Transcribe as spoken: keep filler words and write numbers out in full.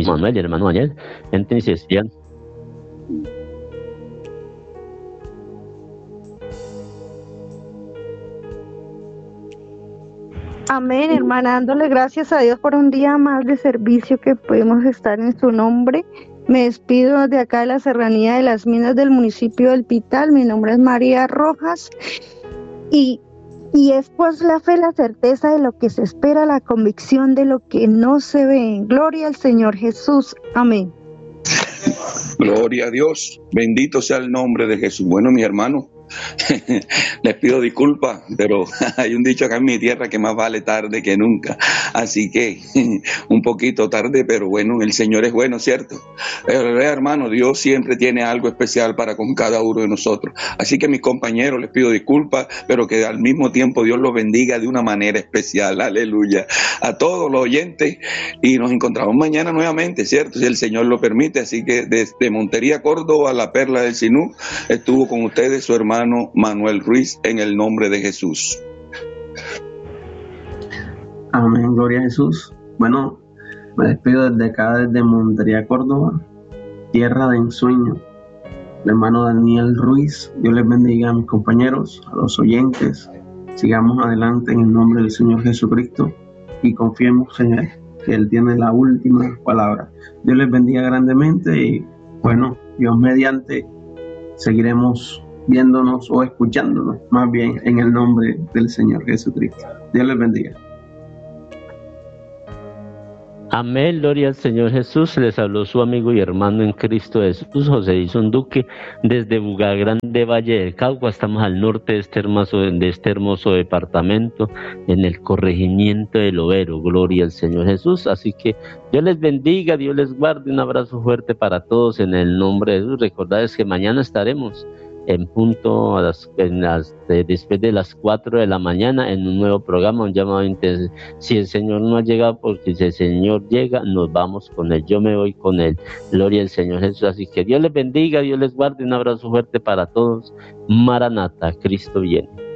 Manuel y hermano Daniel, entren y se despidan. Amén, hermana, dándole gracias a Dios por un día más de servicio que pudimos estar en su nombre. Me despido de acá de la Serranía de las Minas del municipio del Pital. Mi nombre es María Rojas y, y es pues la fe, la certeza de lo que se espera, la convicción de lo que no se ve. Gloria al Señor Jesús. Amén. Gloria a Dios, bendito sea el nombre de Jesús. Bueno, mi hermano, les pido disculpas, pero hay un dicho acá en mi tierra que más vale tarde que nunca, así que un poquito tarde, pero bueno, el Señor es bueno, ¿cierto? Pero, hermano, Dios siempre tiene algo especial para con cada uno de nosotros, así que mis compañeros, les pido disculpas, pero que al mismo tiempo Dios los bendiga de una manera especial, aleluya, a todos los oyentes, y nos encontramos mañana nuevamente, ¿cierto? Si el Señor lo permite, así que desde Montería, Córdoba, la Perla del Sinú, estuvo con ustedes su hermano Manuel Ruiz, en el nombre de Jesús. Amén, gloria a Jesús. Bueno, me despido desde acá, desde Montería, Córdoba, tierra de ensueño. El hermano Daniel Ruiz. Dios les bendiga a mis compañeros, a los oyentes. Sigamos adelante en el nombre del Señor Jesucristo y confiemos en Él, que Él tiene la última palabra. Dios les bendiga grandemente y bueno, Dios mediante seguiremos viéndonos o escuchándonos, más bien en el nombre del Señor Jesucristo. Dios les bendiga. Amén, gloria al Señor Jesús. Les habló su amigo y hermano en Cristo Jesús, José Dison Duque, desde Bugagrande, Valle del Cauca. Estamos al norte de este hermoso, de este hermoso departamento, en el corregimiento del Overo. Gloria al Señor Jesús. Así que Dios les bendiga, Dios les guarde. Un abrazo fuerte para todos en el nombre de Jesús. Recordad que mañana estaremos en punto a las, en las, de, después de las cuatro de la mañana en un nuevo programa, un llamado intenso. Si el Señor no ha llegado, porque si el Señor llega, nos vamos con Él. Yo me voy con Él. Gloria al Señor Jesús. Así que Dios les bendiga, Dios les guarde. Un abrazo fuerte para todos. Maranata, Cristo viene.